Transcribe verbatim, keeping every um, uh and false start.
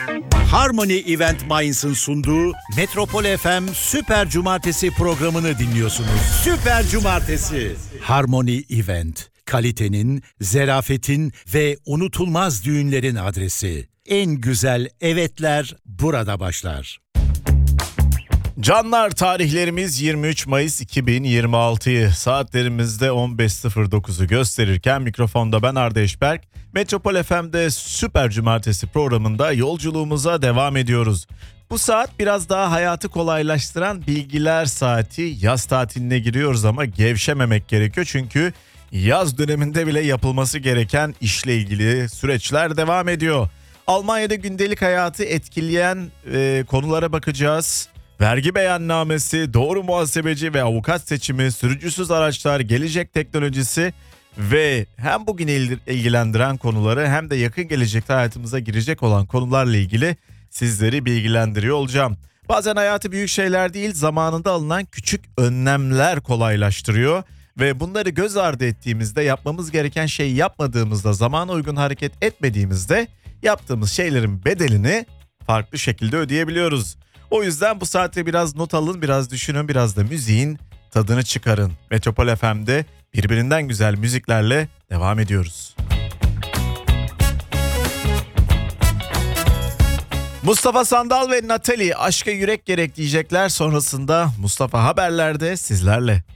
Harmony Event Minds'ın sunduğu Metropol F M Süper Cumartesi programını dinliyorsunuz. Süper Cumartesi. Harmony Event, kalitenin, zerafetin ve unutulmaz düğünlerin adresi. En güzel evetler burada başlar. Canlar, tarihlerimiz yirmi üç Mayıs iki bin yirmi altıyı saatlerimizde on beş sıfır dokuzu gösterirken mikrofonda ben Arda Eşberk. Metropol F M'de Süper Cumartesi programında yolculuğumuza devam ediyoruz. Bu saat biraz daha hayatı kolaylaştıran bilgiler saati. Yaz tatiline giriyoruz ama gevşememek gerekiyor çünkü yaz döneminde bile yapılması gereken işle ilgili süreçler devam ediyor. Almanya'da gündelik hayatı etkileyen e, konulara bakacağız. Vergi beyannamesi, doğru muhasebeci ve avukat seçimi, sürücüsüz araçlar, gelecek teknolojisi ve hem bugün ilgilendiren konuları hem de yakın gelecekte hayatımıza girecek olan konularla ilgili sizleri bilgilendiriyor olacağım. Bazen hayatı büyük şeyler değil, zamanında alınan küçük önlemler kolaylaştırıyor ve bunları göz ardı ettiğimizde, yapmamız gereken şeyi yapmadığımızda, zamana uygun hareket etmediğimizde yaptığımız şeylerin bedelini farklı şekilde ödeyebiliyoruz. O yüzden bu saatte biraz not alın, biraz düşünün, biraz da müziğin tadını çıkarın. Metropol F M'de birbirinden güzel müziklerle devam ediyoruz. Mustafa Sandal ve Natalie Aşka Yürek Gerek diyecekler. Sonrasında Mustafa Haberler'de sizlerle.